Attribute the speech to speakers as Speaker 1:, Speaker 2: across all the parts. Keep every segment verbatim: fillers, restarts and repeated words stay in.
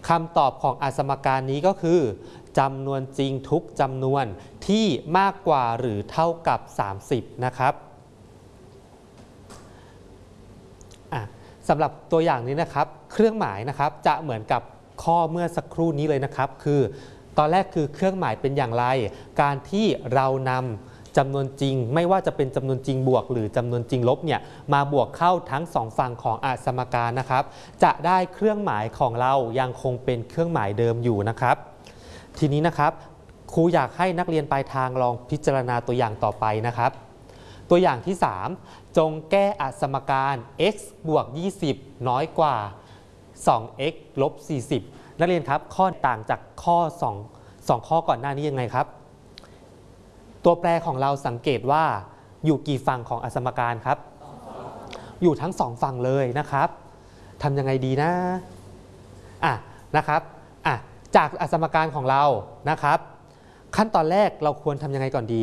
Speaker 1: คำตอบของอสมการนี้ก็คือจำนวนจริงทุกจำนวนที่มากกว่าหรือเท่ากับสามสิบนะครับสำหรับตัวอย่างนี้นะครับเครื่องหมายนะครับจะเหมือนกับข้อเมื่อสักครู่นี้เลยนะครับคือตอนแรกคือเครื่องหมายเป็นอย่างไรการที่เรานำจำนวนจริงไม่ว่าจะเป็นจำนวนจริงบวกหรือจำนวนจริงลบเนี่ยมาบวกเข้าทั้งสองฝั่งของอสมการนะครับจะได้เครื่องหมายของเรายังคงเป็นเครื่องหมายเดิมอยู่นะครับทีนี้นะครับครูอยากให้นักเรียนปลายทางลองพิจารณาตัวอย่างต่อไปนะครับตัวอย่างที่สามจงแก้อสมการ x บวกยี่สิบน้อยกว่า สอง x ลบสี่สิบนักเรียนครับข้อต่างจากข้อ2 2ข้อก่อนหน้านี้ยังไงครับตัวแปรของเราสังเกตว่าอยู่กี่ฝั่งของอสมการครับอยู่ทั้งสองฝั่งเลยนะครับทำยังไงดีนะอ่ะนะครับอ่ะจากอสมการของเรานะครับขั้นตอนแรกเราควรทำยังไงก่อนดี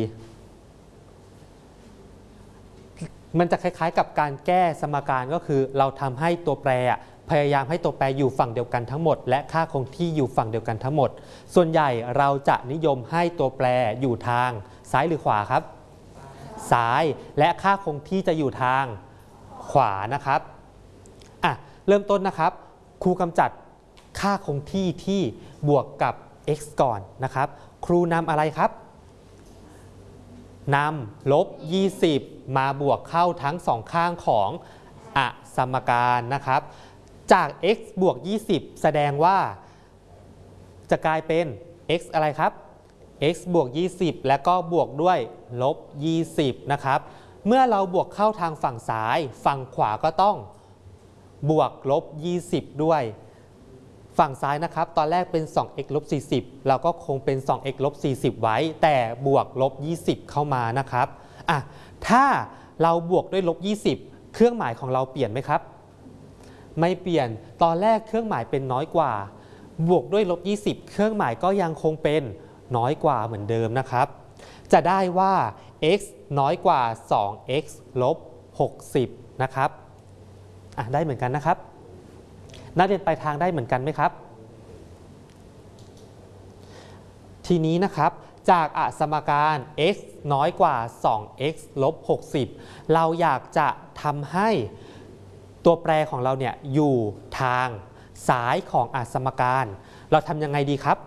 Speaker 1: มันจะคล้ายๆกับการแก้สมการก็คือเราทำให้ตัวแปรพยายามให้ตัวแปรอยู่ฝั่งเดียวกันทั้งหมดและค่าคงที่อยู่ฝั่งเดียวกันทั้งหมดส่วนใหญ่เราจะนิยมให้ตัวแปรอยู่ทางซ้ายหรือขวาครับซ้ายและค่าคงที่จะอยู่ทางขวานะครับอ่ะเริ่มต้นนะครับครูกำจัดค่าคงที่ที่บวกกับ x ก่อนนะครับครูนำอะไรครับนำลบยี่สิบมาบวกเข้าทั้งสองข้างของอสมการนะครับจาก x บวกยี่สิบแสดงว่าจะกลายเป็น x อะไรครับ x บวกยี่สิบแล้วก็บวกด้วยลบยี่สิบนะครับเมื่อเราบวกเข้าทางฝั่งซ้ายฝั่งขวาก็ต้องบวกลบยี่สิบด้วยฝั่งซ้ายนะครับตอนแรกเป็น สอง x ลบสี่สิบเราก็คงเป็น สอง x ลบสี่สิบไว้แต่บวกลบยี่สิบเข้ามานะครับอ่ะถ้าเราบวกด้วยลบยี่สิบเครื่องหมายของเราเปลี่ยนไหมครับไม่เปลี่ยนตอนแรกเครื่องหมายเป็นน้อยกว่าบวกด้วยลบยี่สิบเครื่องหมายก็ยังคงเป็นน้อยกว่าเหมือนเดิมนะครับจะได้ว่า x น้อยกว่า สอง x ลบหกสิบนะครับอ่ะได้เหมือนกันนะครับนักเรียนปลายทางได้เหมือนกันไหมครับทีนี้นะครับจากอสมการ x น้อยกว่า สอง x ลบหกสิบเราอยากจะทำให้ตัวแปรของเราเนี่ยอยู่ทางซ้ายของอสมการเราทำยังไงดีครับ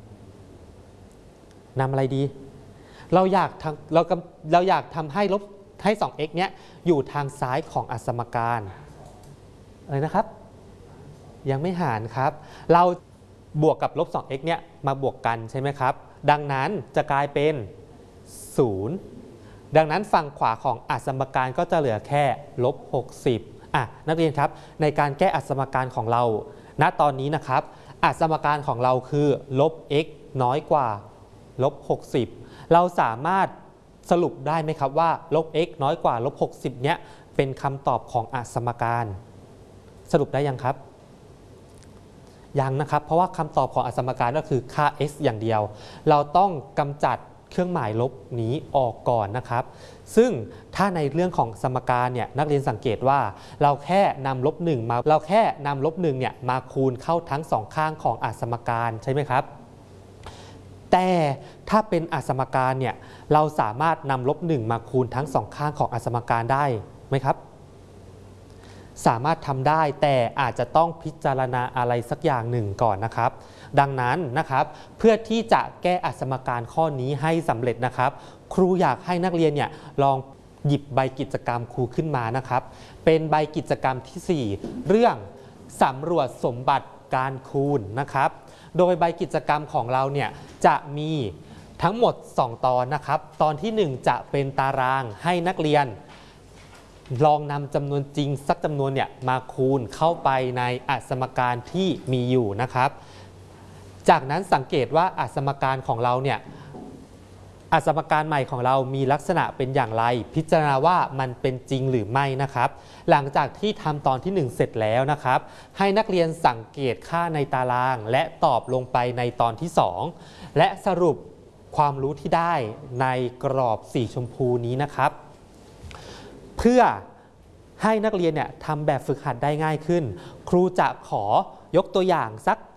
Speaker 1: นำอะไรดีเราอยากทำเราเราอยากทำให้ลบให้ สอง x เนี้ยอยู่ทางซ้ายของอสมการอะไรนะครับยังไม่หารครับเราบวกกับลบ สอง x เนี่ยมาบวกกันใช่ไหมครับดังนั้นจะกลายเป็นศูนย์ดังนั้นฝั่งขวาของอสมการก็จะเหลือแค่ลบหกสิบอ่ะนักเรียนครับในการแก้อสมการของเราณตอนนี้นะครับอสมการของเราคือลบ x น้อยกว่าลบหกสิบเราสามารถสรุปได้ไหมครับว่าลบ x น้อยกว่าลบหกสิบเนี้ยเป็นคำตอบของอสมการสรุปได้ยังครับยังนะครับเพราะว่าคำตอบของอสมการก็คือค่า x อย่างเดียวเราต้องกำจัดเครื่องหมายลบนี้ออกก่อนนะครับซึ่งถ้าในเรื่องของสมการเนี่ยนักเรียนสังเกตว่าเราแค่นำลบหนึ่งมาเราแค่นำลบหนึ่งเนี่ยมาคูณเข้าทั้งสองข้างของอสมการใช่ไหมครับแต่ถ้าเป็นอสมการเนี่ยเราสามารถนำลบหนึ่งมาคูณทั้งสองข้างของอสมการได้ไหมครับสามารถทำได้แต่อาจจะต้องพิจารณาอะไรสักอย่างหนึ่งก่อนนะครับดังนั้นนะครับเพื่อที่จะแก้อสมการข้อนี้ให้สำเร็จนะครับครูอยากให้นักเรียนเนี่ยลองหยิบใบกิจกรรมครูขึ้นมานะครับเป็นใบกิจกรรมที่สี่เรื่องสำรวจสมบัติการคูณนะครับโดยใบกิจกรรมของเราเนี่ยจะมีทั้งหมดสองตอนนะครับตอนที่หนึ่งจะเป็นตารางให้นักเรียนลองนำจำนวนจริงสักจำนวนเนี่ยมาคูณเข้าไปในอสมการที่มีอยู่นะครับจากนั้นสังเกตว่าอสมการของเราเนี่ยอสมการใหม่ของเรามีลักษณะเป็นอย่างไรพิจารณาว่ามันเป็นจริงหรือไม่นะครับหลังจากที่ทำตอนที่หนึ่งเสร็จแล้วนะครับให้นักเรียนสังเกตค่าในตารางและตอบลงไปในตอนที่สองและสรุปความรู้ที่ได้ในกรอบสีชมพูนี้นะครับเพื่อให้นักเรียนเนี่ยทำแบบฝึกหัดได้ง่ายขึ้นครูจะขอยกตัวอย่างสัก